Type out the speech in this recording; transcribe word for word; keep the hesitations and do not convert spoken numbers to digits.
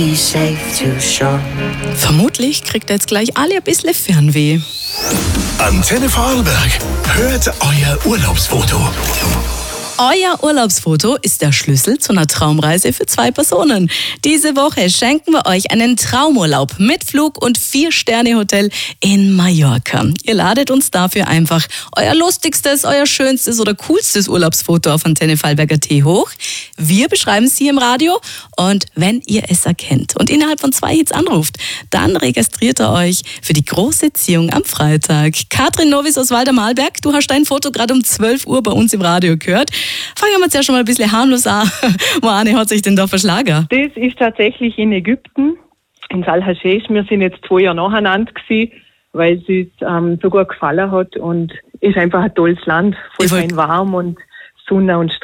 Vermutlich kriegt ihr jetzt gleich alle ein bisschen Fernweh. Antenne Vorarlberg, hört euer Urlaubsfoto. Euer Urlaubsfoto ist der Schlüssel zu einer Traumreise für zwei Personen. Diese Woche schenken wir euch einen Traumurlaub mit Flug und Vier-Sterne-Hotel in Mallorca. Ihr ladet uns dafür einfach euer lustigstes, euer schönstes oder coolstes Urlaubsfoto auf Antenne Vorarlberger T hoch. Wir beschreiben es hier im Radio und wenn ihr es erkennt und innerhalb von zwei Hits anruft, dann registriert ihr euch für die große Ziehung am Freitag. Katrin Novis aus Waldermalberg, du hast dein Foto gerade um zwölf Uhr bei uns im Radio gehört. Fangen wir jetzt ja schon mal ein bisschen harmlos an. Wo eine hat sich denn da verschlagen? Das ist tatsächlich in Ägypten, in Al-Hashesh. Wir sind jetzt zwei Jahre nacheinander gewesen, weil es uns ähm, so gut gefallen hat und ist einfach ein tolles Land, voll schön warm und Sonne und